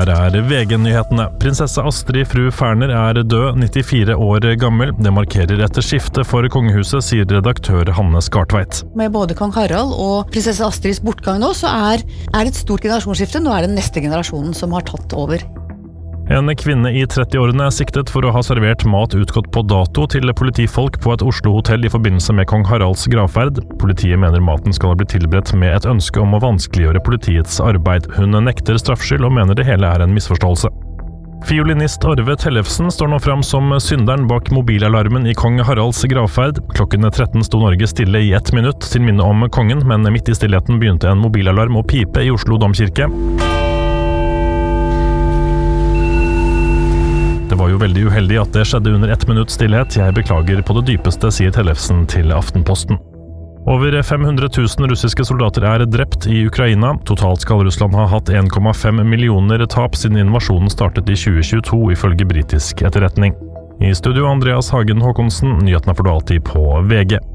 Her VG-nyhetene. Prinsesse Astrid fru Ferner død, 94 år gammel. Det markerer et skifte for kongehuset, sier redaktør Hanne Skartveit. Med både kong Harald og prinsesse Astrids bortgang nå, så er et stort generasjonsskifte. Nå det neste generasjonen som har tatt over. En kvinne i 30-årene siktet for å ha servert mat utgått på dato til politifolk på et Oslo-hotell i forbindelse med kong Haralds gravferd. Politiet mener maten skal ha blitt tilberedt med et ønske om å vanskeliggjøre politiets arbeid. Hun nekter straffskyld og mener det hele en misforståelse. Fiolinist Arve Tellefsen står nå fram som synderen bak mobilalarmen i kong Haralds gravferd. Klokken 13 sto Norge stille i 1 minutt til minne om kongen, men midt i stillheten begynte en mobilalarm å pipe i Oslo domkirke. Det var jo veldig uheldig at det skjedde under 1 minutts stillhet. Jeg beklager på det dypeste, sier Tellefsen til Aftenposten. Over 500 000 russiske soldater drept i Ukraina. Totalt skal Russland ha hatt 1,5 millioner tap siden invasjonen startet i 2022, ifølge britisk etterretning. I studio Andreas Hagen Håkonsen, nyhetene får du alltid på VG.